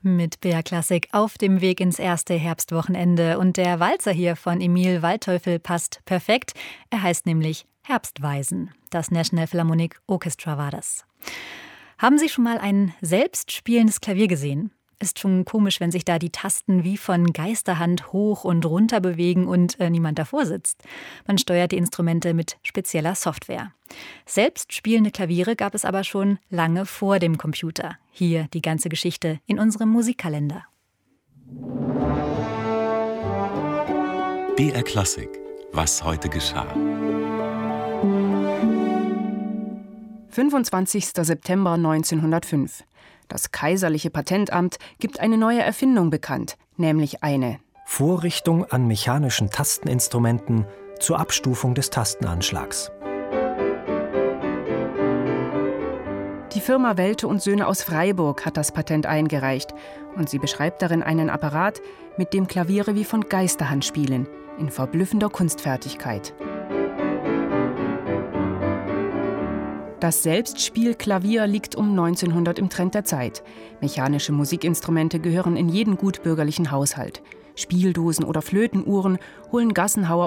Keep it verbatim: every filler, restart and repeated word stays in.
Mit B R Klassik auf dem Weg ins erste Herbstwochenende. Und der Walzer hier von Emil Waldteufel passt perfekt. Er heißt nämlich Herbstweisen. Das National Philharmonic Orchestra war das. Haben Sie schon mal ein selbst spielendes Klavier gesehen? Ist schon komisch, wenn sich da die Tasten wie von Geisterhand hoch und runter bewegen und äh, niemand davor sitzt. Man steuert die Instrumente mit spezieller Software. Selbst spielende Klaviere gab es aber schon lange vor dem Computer. Hier die ganze Geschichte in unserem Musikkalender. B R Klassik. Was heute geschah. fünfundzwanzigster September neunzehnhundertfünf. Das Kaiserliche Patentamt gibt eine neue Erfindung bekannt, nämlich eine Vorrichtung an mechanischen Tasteninstrumenten zur Abstufung des Tastenanschlags. Die Firma Welte und Söhne aus Freiburg hat das Patent eingereicht und sie beschreibt darin einen Apparat, mit dem Klaviere wie von Geisterhand spielen, in verblüffender Kunstfertigkeit. Das Selbstspielklavier liegt um neunzehnhundert im Trend der Zeit. Mechanische Musikinstrumente gehören in jeden gutbürgerlichen Haushalt. Spieldosen oder Flötenuhren holen Gassenhauer